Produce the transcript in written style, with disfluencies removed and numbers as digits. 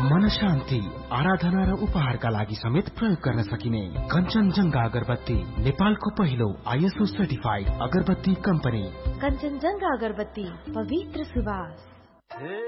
मन शान्ति, आराधना र उपहारका लागि समेत प्रयोग गर्न सकिने कञ्चनजंघा अगरबत्ती, नेपालको पहिलो ISO सर्टिफाइड अगरबत्ती कम्पनी। कञ्चनजंघा अगरबत्ती, पवित्र सुवास।